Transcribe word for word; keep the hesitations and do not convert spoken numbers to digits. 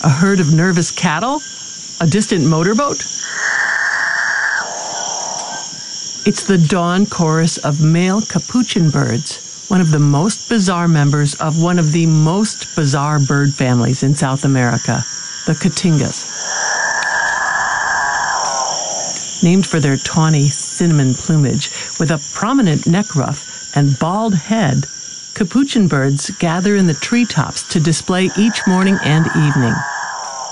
A herd of nervous cattle? A distant motorboat? It's the dawn chorus of male capuchin birds, one of the most bizarre members of one of the most bizarre bird families in South America, the cotingas. Named for their tawny cinnamon plumage, with a prominent neck ruff and bald head, capuchin birds gather in the treetops to display each morning and evening.